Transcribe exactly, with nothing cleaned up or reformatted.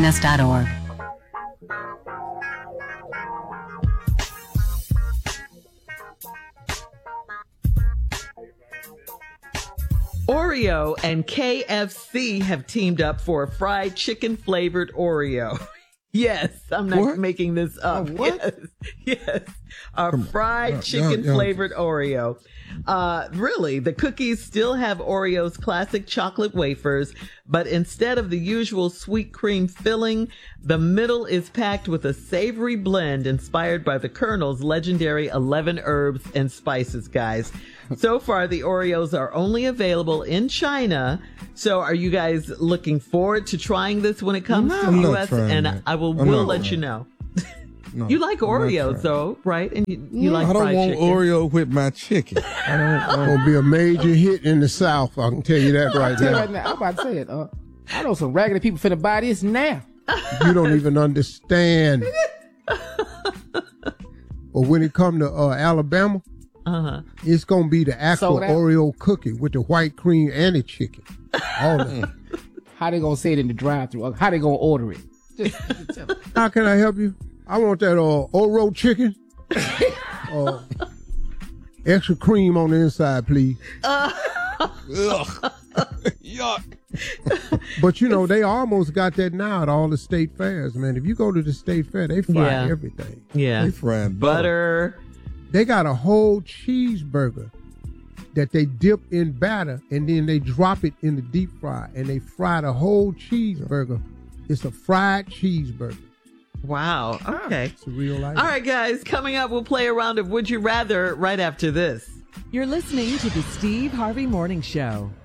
us dot org. Oreo and K F C have teamed up for a fried chicken flavored Oreo. Yes, I'm not What? making this up. A what? Yes, yes. A Come on. fried Y'all- chicken y'all- flavored Oreo. Uh, really, the cookies still have Oreo's classic chocolate wafers, but instead of the usual sweet cream filling, the middle is packed with a savory blend inspired by the Colonel's legendary eleven herbs and spices, guys. So far, the Oreos are only available in China. So are you guys looking forward to trying this when it comes No, to I'm the not U S? trying And that. I will, I'm will not let trying. you know. No, You like I'm not Oreos, trying. though, right? And you, you like I don't fried want chicken. Oreo with my chicken. I don't It's want. gonna be a major hit in the South. I can tell you that right Tell you now. right now, I'm about to say it. Uh, I know some raggedy people finna buy this now. You don't even understand. But when it come to uh, Alabama, Uh-huh. it's gonna be the actual Sold out. Oreo cookie with the white cream and the chicken. All of it. How they gonna say it in the drive-thru? How they gonna order it? Just, just tell me. How can I help you? I want that uh, Oro chicken. uh, extra cream on the inside, please. Ugh. Yuck. But you know, they almost got that now at all the state fairs, man. If you go to the state fair, they fry Yeah. everything. Yeah. They fried butter. Butter. They got a whole cheeseburger that they dip in batter and then they drop it in the deep fry and they fry the whole cheeseburger. It's a fried cheeseburger. Wow. Okay. It's a real life. All right, guys. Coming up, we'll play a round of Would You Rather right after this. You're listening to the Steve Harvey Morning Show.